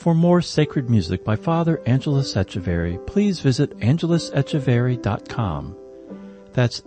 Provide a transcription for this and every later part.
For more sacred music by Father Angelus Echeverry, please visit angelusecheverry.com. That's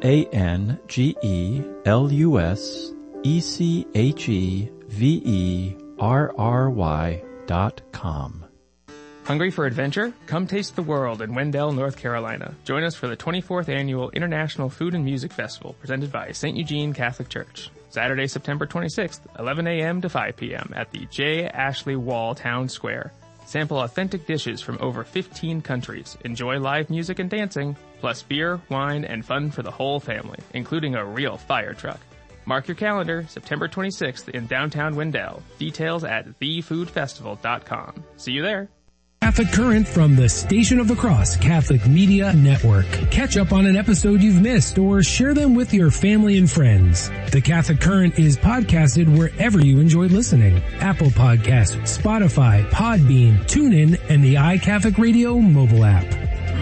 ANGELUSECHEVERRY.com. Hungry for adventure? Come taste the world in Wendell, North Carolina. Join us for the 24th Annual International Food and Music Festival presented by St. Eugene Catholic Church. Saturday, September 26th, 11 a.m. to 5 p.m. at the J. Ashley Wall Town Square. Sample authentic dishes from over 15 countries. Enjoy live music and dancing, plus beer, wine, and fun for the whole family, including a real fire truck. Mark your calendar, September 26th in downtown Wendell. Details at thefoodfestival.com. See you there. Catholic Current from the Station of the Cross Catholic Media Network. Catch up on an episode you've missed or share them with your family and friends. The Catholic Current is podcasted wherever you enjoy listening. Apple Podcasts, Spotify, Podbean, TuneIn, and the iCatholic Radio mobile app.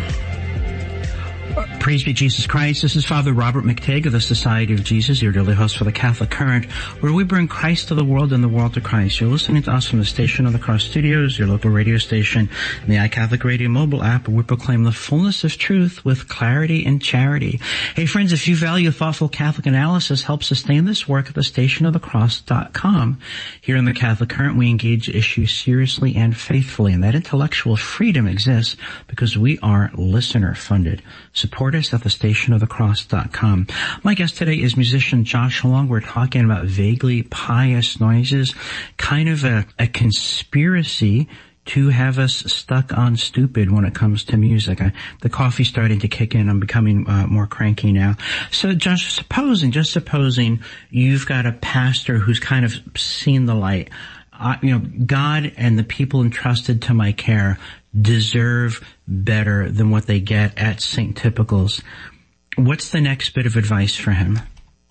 Praise be Jesus Christ. This is Father Robert McTigg of the Society of Jesus, your daily host for the Catholic Current, where we bring Christ to the world and the world to Christ. You're listening to us from the Station of the Cross Studios, your local radio station, and the iCatholic Radio mobile app, where we proclaim the fullness of truth with clarity and charity. Hey friends, if you value thoughtful Catholic analysis, help sustain this work at the stationofthecross.com. Here in the Catholic Current, we engage issues seriously and faithfully, and that intellectual freedom exists because we are listener funded. Support us at the stationofthecross.com. My guest today is musician Josh Long. We're talking about vaguely pious noises, kind of a conspiracy to have us stuck on stupid when it comes to music. The coffee's starting to kick in. I'm becoming more cranky now. So Josh, supposing you've got a pastor who's kind of seen the light. God and the people entrusted to my care deserve better than what they get at St. Typical's. What's the next bit of advice for him?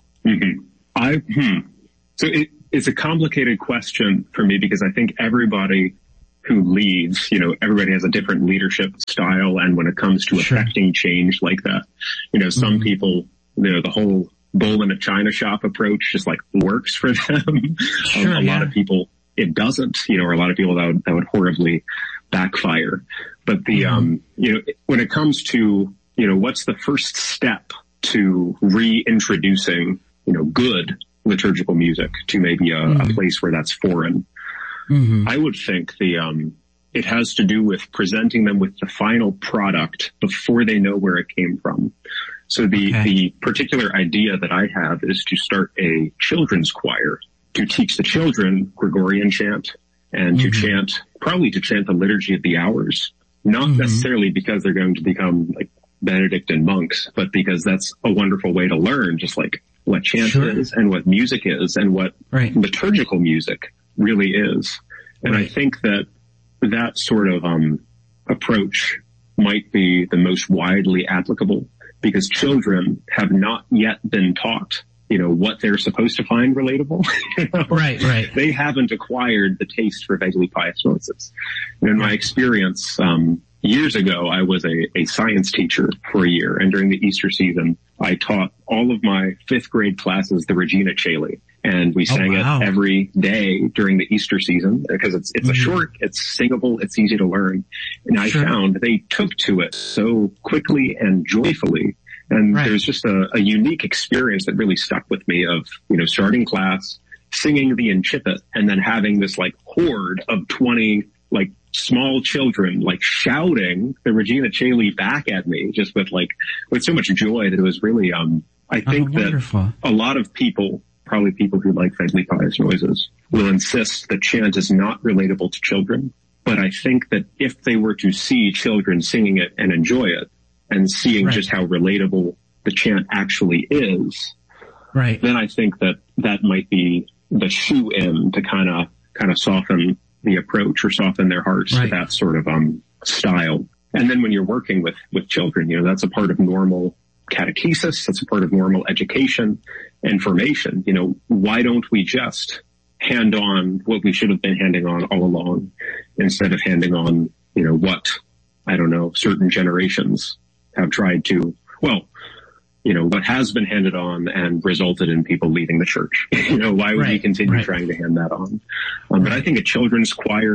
So it's a complicated question for me because I think everybody who leads, everybody has a different leadership style. And when it comes to affecting change like that, some people, the whole bull in a china shop approach just like works for them. A lot of people, it doesn't, or a lot of people that would horribly backfire. But when it comes to, what's the first step to reintroducing, good liturgical music to maybe a place where that's foreign, I would think it has to do with presenting them with the final product before they know where it came from. So the particular idea that I have is to start a children's choir to teach the children Gregorian chant and to chant the Liturgy of the Hours, not necessarily because they're going to become like Benedictine monks, but because that's a wonderful way to learn just like what chant is and what music is and what liturgical music really is. And I think that sort of approach might be the most widely applicable because children have not yet been taught what they're supposed to find relatable. Right. They haven't acquired the taste for vaguely pious noises. And in my experience, years ago, I was a science teacher for a year, and during the Easter season, I taught all of my 5th grade classes the Regina Caeli. And we sang it every day during the Easter season because it's a short, it's singable, it's easy to learn. And I found they took to it so quickly and joyfully. And there's just a unique experience that really stuck with me of, starting class, singing the Incipit, and then having this like horde of 20 like small children like shouting the Regina Caeli back at me just with so much joy that it was really, I think that a lot of people, probably people who like vaguely pious noises, will insist that chant is not relatable to children. But I think that if they were to see children singing it and enjoy it, and seeing just how relatable the chant actually is, then I think that might be the shoe-in to kind of soften the approach or soften their hearts to that sort of style. And then when you're working with children, that's a part of normal catechesis, that's a part of normal education and formation. Why don't we just hand on what we should have been handing on all along instead of handing on, what, I don't know, certain generations have tried to, what has been handed on and resulted in people leaving the church. Why would we continue trying to hand that on? But I think a children's choir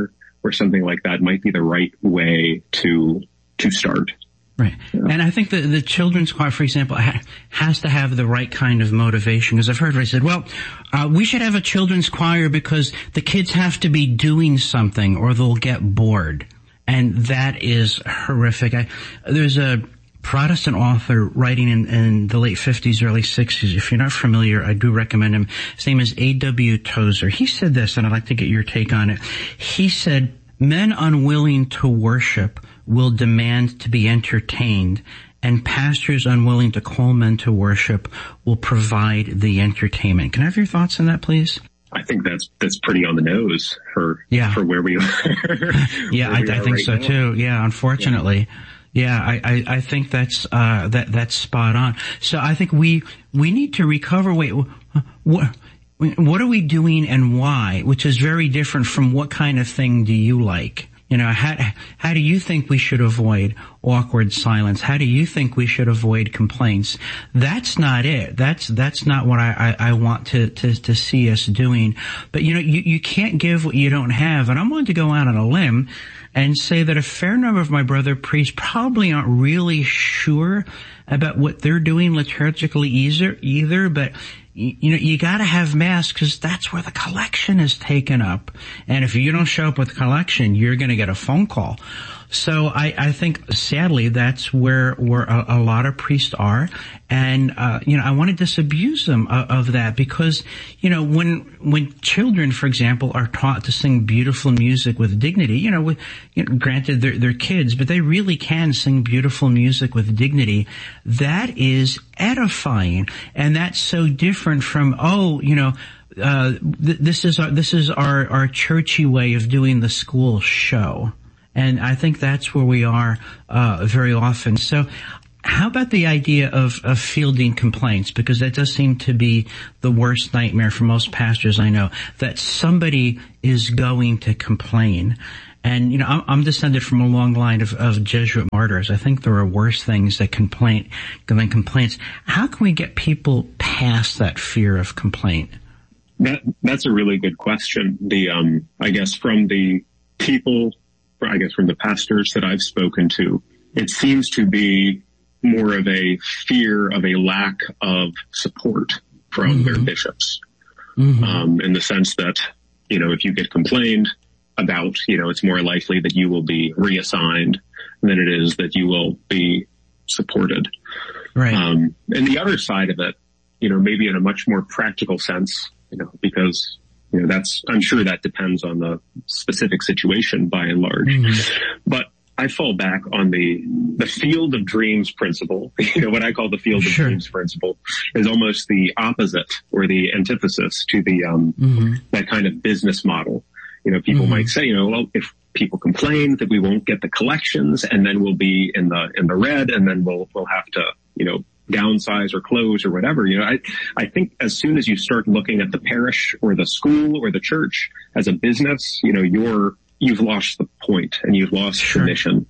or something like that might be the right way to start. Right. Yeah. And I think the children's choir, for example, has to have the right kind of motivation. Because I've heard everybody said, well, we should have a children's choir because the kids have to be doing something or they'll get bored. And that is horrific. There's a Protestant author writing in the late 50s, early 60s. If you're not familiar, I do recommend him. His name is A.W. Tozer. He said this, and I'd like to get your take on it. He said, men unwilling to worship will demand to be entertained, and pastors unwilling to call men to worship will provide the entertainment. Can I have your thoughts on that, please? I think that's pretty on the nose for where we are. Yeah, I think so now. Too. Yeah, unfortunately. Yeah, I think that's spot on. So I think we need to recover. Wait, what are we doing and why? Which is very different from what kind of thing do you like? You know, how do you think we should avoid awkward silence? How do you think we should avoid complaints? That's not it. That's not what I want to see us doing. But you know, you can't give what you don't have. And I'm willing to go out on a limb and say that a fair number of my brother priests probably aren't really sure about what they're doing liturgically either, but you know, you gotta have mass because that's where the collection is taken up. And if you don't show up with the collection, you're gonna get a phone call. So I think sadly that's where a lot of priests are. And, you know, I want to disabuse them of that because, you know, when children, for example, are taught to sing beautiful music with dignity, you know, granted they're kids, but they really can sing beautiful music with dignity. That is edifying. And that's so different from, this is our churchy way of doing the school show. And I think that's where we are very often. So how about the idea of fielding complaints? Because that does seem to be the worst nightmare for most pastors I know, that somebody is going to complain. And, you know, I'm descended from a long line of Jesuit martyrs. I think there are worse things than complaints. How can we get people past that fear of complaint? That's a really good question. I guess from the pastors that I've spoken to, it seems to be more of a fear of a lack of support from their bishops. In the sense that, you know, if you get complained about, you know, it's more likely that you will be reassigned than it is that you will be supported. Right. And the other side of it, you know, maybe in a much more practical sense, you know, because you know, I'm sure that depends on the specific situation by and large. But I fall back on the field of dreams principle. You know, what I call the field of dreams principle is almost the opposite or the antithesis to the, that kind of business model. You know, people might say, you know, well, if people complain that we won't get the collections and then we'll be in the red and then we'll have to, you know, downsize or close or whatever. You know, I think as soon as you start looking at the parish or the school or the church as a business, you know, you've lost the point and you've lost the mission.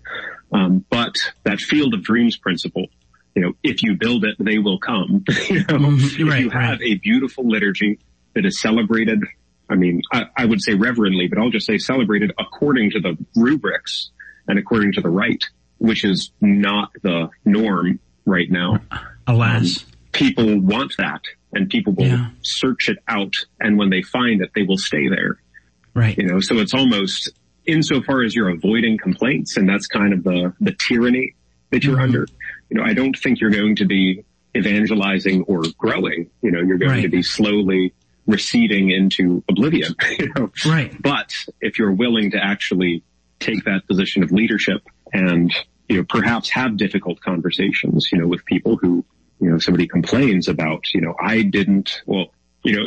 But that field of dreams principle, you know, if you build it, they will come. You know, if you have a beautiful liturgy that is celebrated, I mean, I would say reverently, but I'll just say celebrated according to the rubrics and according to the rite, which is not the norm right now. Alas. People want that and people will search it out. And when they find it, they will stay there. Right. You know, so it's almost insofar as you're avoiding complaints, and that's kind of the tyranny that you're under. You know, I don't think you're going to be evangelizing or growing. You know, you're going to be slowly receding into oblivion. You know? Right. But if you're willing to actually take that position of leadership and, you know, perhaps have difficult conversations, you know, with people who, you know, somebody complains about, you know, you know,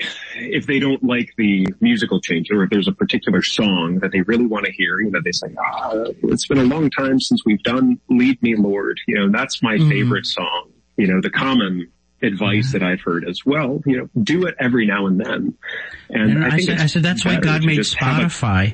if they don't like the musical change or if there's a particular song that they really want to hear, you know, they say, it's been a long time since we've done Lead Me Lord. You know, that's my favorite song. You know, the common advice that I've heard as well, you know, do it every now and then. And I said, that's why God made Spotify.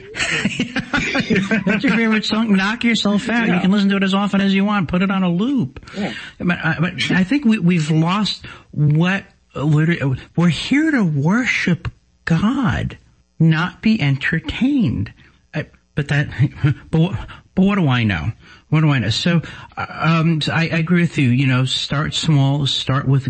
That's your favorite song. Knock yourself out. You can listen to it as often as you want. Put it on a loop. Yeah. But I think we've lost what we're here to worship God, not be entertained. But But what do I know? What do I know? So, I agree with you. Start small. Start with,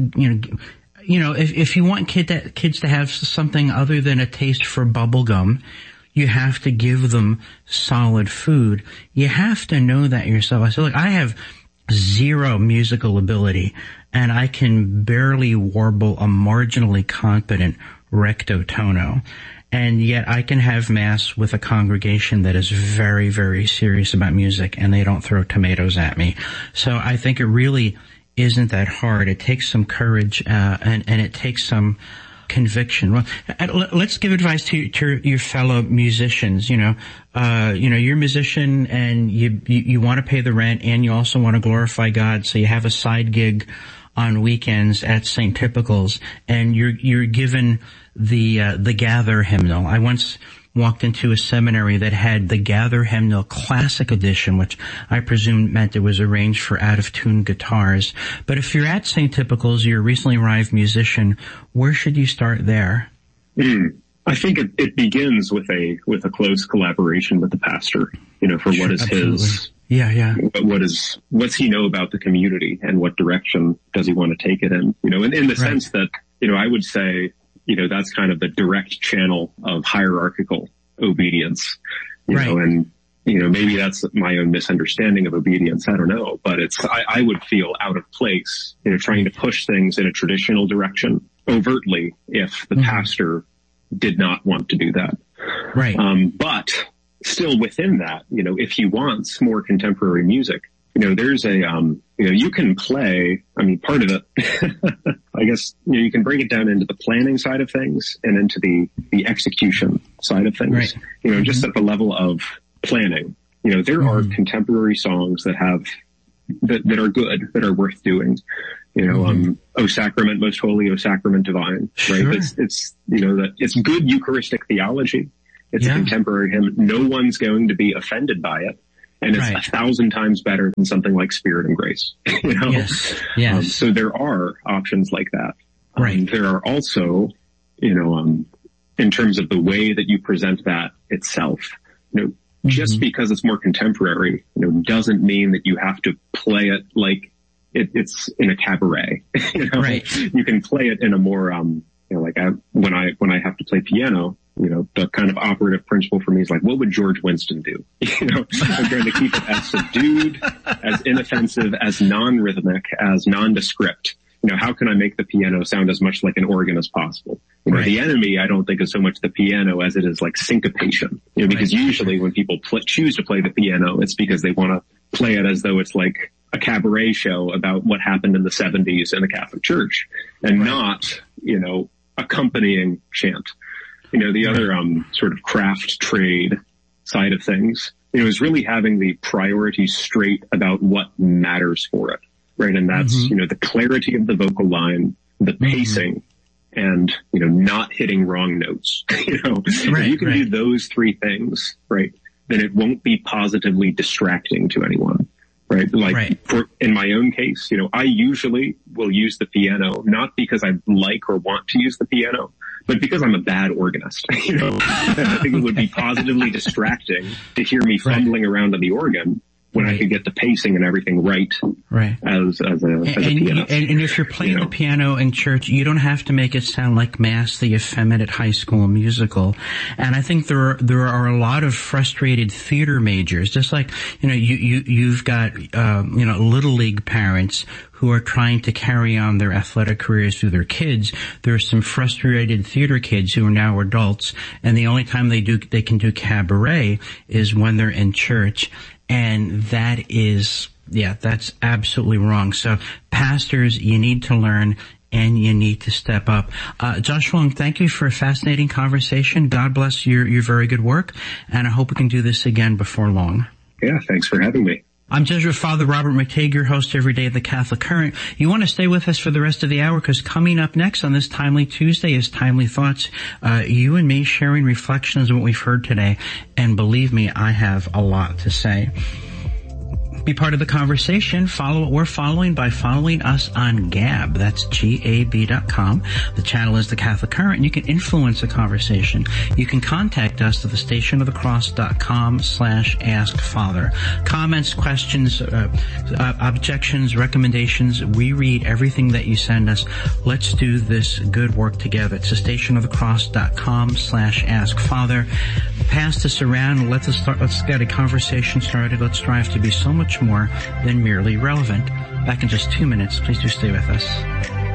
if you want kids to have something other than a taste for bubble gum, you have to give them solid food. You have to know that yourself. I said, look, I have zero musical ability, and I can barely warble a marginally competent recto tono. And yet I can have mass with a congregation that is very, very serious about music, and they don't throw tomatoes at me. So I think it really isn't that hard. It takes some courage, and it takes some conviction. Well, let's give advice to your fellow musicians. You're a musician, and you want to pay the rent, and you also want to glorify God. So you have a side gig on weekends at St. Typical's, and you're given the Gather hymnal. I once walked into a seminary that had the Gather hymnal classic edition, which I presume meant it was arranged for out-of-tune guitars. But if you're at St. Typical's, you're a recently arrived musician, where should you start there? I think it begins with a close collaboration with the pastor, for what is absolutely. His. Yeah. What's he know about the community, and what direction does he want to take it in? In the sense that, I would say, that's kind of the direct channel of hierarchical obedience, and, maybe that's my own misunderstanding of obedience. I don't know, but I would feel out of place, trying to push things in a traditional direction overtly if the pastor did not want to do that. Right. But still within that, if he wants more contemporary music, there's you can play, part of it, I guess, you can break it down into the planning side of things and into the execution side of things. Right. Just at the level of planning, there are contemporary songs that are good, that are worth doing. O Sacrament Most Holy, O Sacrament Divine, right? Sure. It's that it's good Eucharistic theology. It's a contemporary hymn. No one's going to be offended by it. And it's 1,000 times better than something like Spirit and Grace, Yes. So there are options like that. Right. There are also, in terms of the way that you present that itself, just because it's more contemporary, doesn't mean that you have to play it like it's in a cabaret. Right. You can play it in a more, when I have to play piano, the kind of operative principle for me is like, what would George Winston do? I'm trying to keep it as subdued, as inoffensive, as non-rhythmic, as nondescript. How can I make the piano sound as much like an organ as possible? The enemy, I don't think, is so much the piano as it is like syncopation. Because usually when people choose to play the piano, it's because they want to play it as though it's like a cabaret show about what happened in the 70s in the Catholic Church, and not, accompanying chant. The other sort of craft trade side of things, is really having the priorities straight about what matters for it, right? And that's, the clarity of the vocal line, the pacing, and, not hitting wrong notes. If you can do those three things, right, then it won't be positively distracting to anyone. Right. In my own case, I usually will use the piano, not because I like or want to use the piano, but because I'm a bad organist. I think it would be positively distracting to hear me fumbling around on the organ when I could get the pacing and everything right. As a pianist. And if you're playing the piano in church, you don't have to make it sound like Mass, the effeminate high school musical. And I think there are a lot of frustrated theater majors, just like, you've got, little league parents who are trying to carry on their athletic careers through their kids. There are some frustrated theater kids who are now adults, and the only time they can do cabaret is when they're in church. And that's absolutely wrong. So pastors, you need to learn and you need to step up. Josh Wong, thank you for a fascinating conversation. God bless your very good work. And I hope we can do this again before long. Yeah, thanks for having me. I'm Jesuit Father Robert McTague, your host every day of the Catholic Current. You want to stay with us for the rest of the hour, because coming up next on this Timely Tuesday is Timely Thoughts. You and me sharing reflections on what we've heard today. And believe me, I have a lot to say. Be part of the conversation. Follow what we're following by following us on Gab. That's GAB.com. The channel is The Catholic Current, and you can influence the conversation. You can contact us at thestationofthecross.com/askfather. Comments, questions, objections, recommendations. We read everything that you send us. Let's do this good work together. It's thestationofthecross.com/askfather. Pass this around. Let's get a conversation started. Let's strive to be so much more than merely relevant. Back in just 2 minutes. Please do stay with us.